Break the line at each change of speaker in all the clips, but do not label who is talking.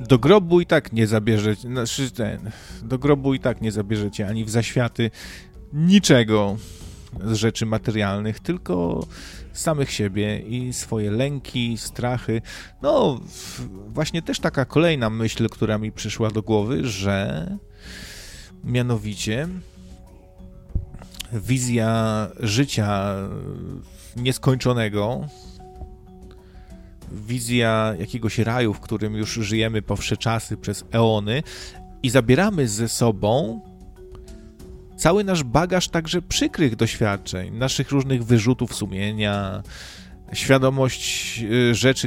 Do grobu i tak nie zabierzecie, znaczy do grobu i tak nie zabierzecie ani w zaświaty niczego z rzeczy materialnych, tylko samych siebie i swoje lęki, strachy. No, właśnie też taka kolejna myśl, która mi przyszła do głowy, że mianowicie wizja życia nieskończonego, wizja jakiegoś raju, w którym już żyjemy po wsze czasy, przez eony i zabieramy ze sobą cały nasz bagaż także przykrych doświadczeń, naszych różnych wyrzutów sumienia, świadomość rzeczy,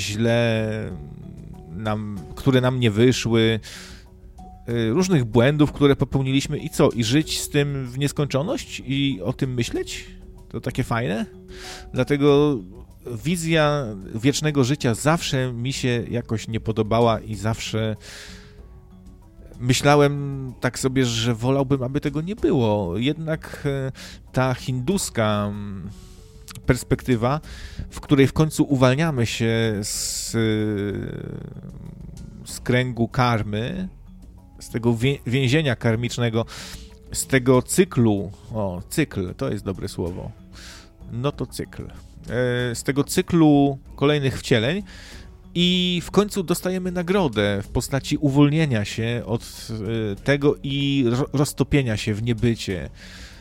które nam nie wyszły, różnych błędów, które popełniliśmy i co? I żyć z tym w nieskończoność i o tym myśleć? To takie fajne? Dlatego wizja wiecznego życia zawsze mi się jakoś nie podobała i zawsze myślałem tak sobie, że wolałbym, aby tego nie było. Jednak ta hinduska perspektywa, w której w końcu uwalniamy się z kręgu karmy, z tego więzienia karmicznego, z tego cyklu, cykl, to jest dobre słowo, no to cykl, z tego cyklu kolejnych wcieleń i w końcu dostajemy nagrodę w postaci uwolnienia się od tego i roztopienia się w niebycie,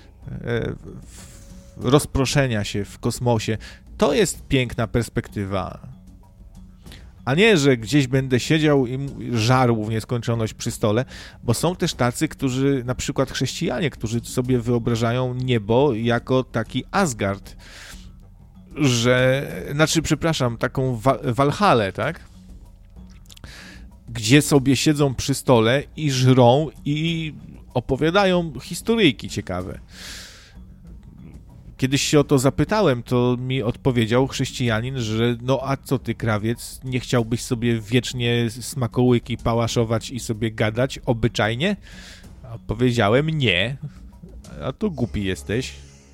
rozproszenia się w kosmosie. To jest piękna perspektywa. A nie, że gdzieś będę siedział i żarł w nieskończoność przy stole, bo są też tacy, którzy, na przykład chrześcijanie, którzy sobie wyobrażają niebo jako taki Asgard, taką Walhalę, tak? Gdzie sobie siedzą przy stole i żrą i opowiadają historyjki ciekawe. Kiedyś się o to zapytałem, to mi odpowiedział chrześcijanin, że no a co ty, krawiec, nie chciałbyś sobie wiecznie smakołyki pałaszować i sobie gadać obyczajnie? A powiedziałem nie, a to głupi jesteś.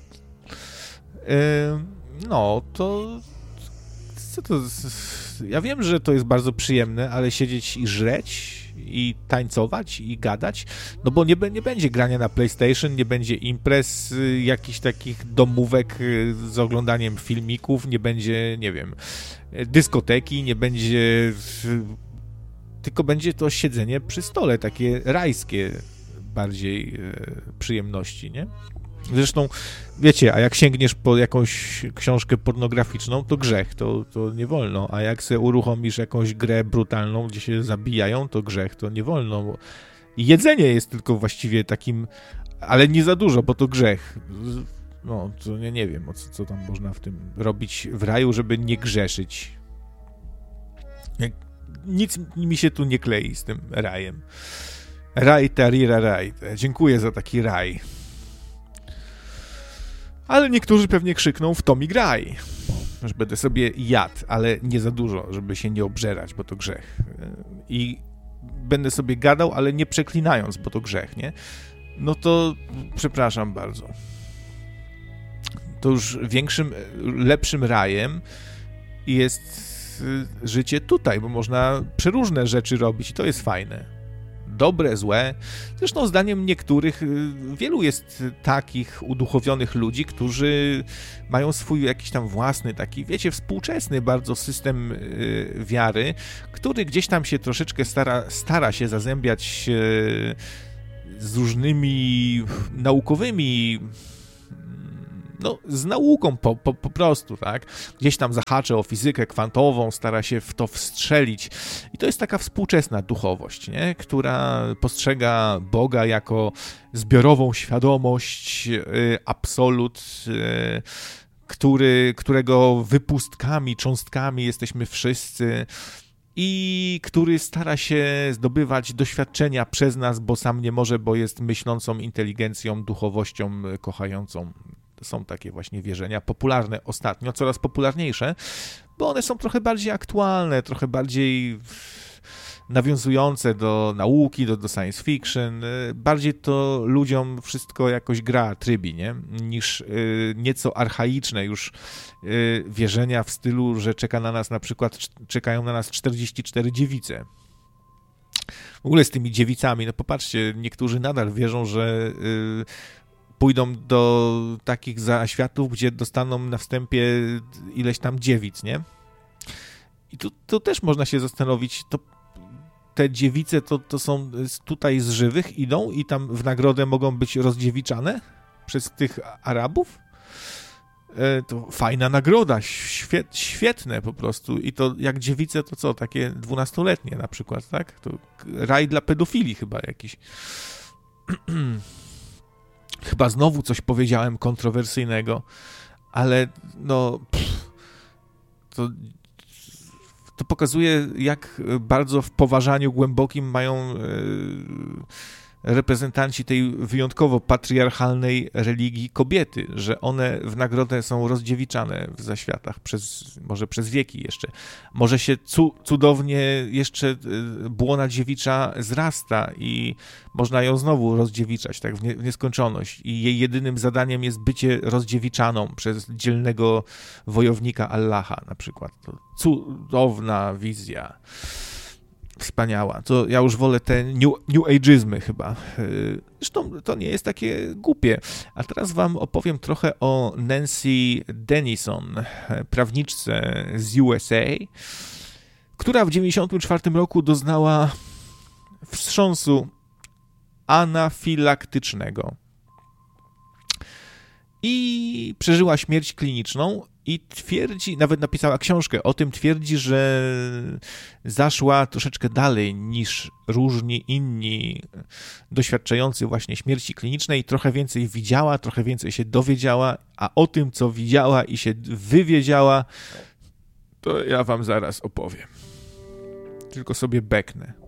No, to... Co to... Ja wiem, że to jest bardzo przyjemne, ale siedzieć i żreć i tańcować i gadać, no bo nie będzie grania na PlayStation, nie będzie imprez, jakichś takich domówek z oglądaniem filmików, nie będzie, nie wiem, dyskoteki, nie będzie... Tylko będzie to siedzenie przy stole, takie rajskie bardziej przyjemności, nie? Zresztą, wiecie, a jak sięgniesz po jakąś książkę pornograficzną, to grzech, to nie wolno, a jak sobie uruchomisz jakąś grę brutalną, gdzie się zabijają, to grzech, to nie wolno. I jedzenie jest tylko właściwie takim, ale nie za dużo, bo to grzech. No, to nie wiem, co tam można w tym robić w raju, żeby nie grzeszyć. Nic mi się tu nie klei z tym rajem. Raj, tarira, raj. Dziękuję za taki raj. Ale niektórzy pewnie krzykną, w to mi graj. Że będę sobie jadł, ale nie za dużo, żeby się nie obżerać, bo to grzech. I będę sobie gadał, ale nie przeklinając, bo to grzech, nie? No to przepraszam bardzo. To już większym, lepszym rajem jest życie tutaj, bo można przeróżne rzeczy robić i to jest fajne. Dobre, złe. Zresztą zdaniem niektórych wielu jest takich uduchowionych ludzi, którzy mają swój jakiś tam własny, taki, wiecie, współczesny bardzo system wiary, który gdzieś tam się troszeczkę stara się zazębiać z różnymi naukowymi, no, z nauką po prostu, tak? Gdzieś tam zahacza o fizykę kwantową, stara się w to wstrzelić. I to jest taka współczesna duchowość, nie? Która postrzega Boga jako zbiorową świadomość, absolut, którego wypustkami, cząstkami jesteśmy wszyscy i który stara się zdobywać doświadczenia przez nas, bo sam nie może, bo jest myślącą inteligencją, duchowością kochającą. To są takie właśnie wierzenia popularne ostatnio, coraz popularniejsze, bo one są trochę bardziej aktualne, trochę bardziej nawiązujące do nauki, do science fiction. Bardziej to ludziom wszystko jakoś gra trybi, nie? Niż nieco archaiczne już wierzenia w stylu, że czekają na nas 44 dziewice. W ogóle z tymi dziewicami, no popatrzcie, niektórzy nadal wierzą, że pójdą do takich zaświatów, gdzie dostaną na wstępie ileś tam dziewic, nie? I tu też można się zastanowić, to te dziewice to są tutaj z żywych, idą i tam w nagrodę mogą być rozdziewiczane przez tych Arabów? To fajna nagroda, świetne po prostu. I to jak dziewice, to co? Takie 12-letnie na przykład, tak? To raj dla pedofili chyba jakiś. Chyba znowu coś powiedziałem kontrowersyjnego, ale no... To pokazuje, jak bardzo w poważaniu głębokim mają reprezentanci tej wyjątkowo patriarchalnej religii kobiety, że one w nagrodę są rozdziewiczane w zaświatach, może przez wieki jeszcze. Może się cudownie jeszcze błona dziewicza zrasta i można ją znowu rozdziewiczać tak w nieskończoność. I jej jedynym zadaniem jest bycie rozdziewiczaną przez dzielnego wojownika Allaha na przykład. To cudowna wizja. Wspaniała. To ja już wolę te new ageizmy chyba. Zresztą to nie jest takie głupie. A teraz wam opowiem trochę o Nancy Dennison, prawniczce z USA, która w 1994 roku doznała wstrząsu anafilaktycznego i przeżyła śmierć kliniczną. I twierdzi, nawet napisała książkę o tym, twierdzi, że zaszła troszeczkę dalej niż różni inni doświadczający właśnie śmierci klinicznej. Trochę więcej widziała, trochę więcej się dowiedziała, a o tym, co widziała i się wywiedziała, to ja wam zaraz opowiem. Tylko sobie beknę.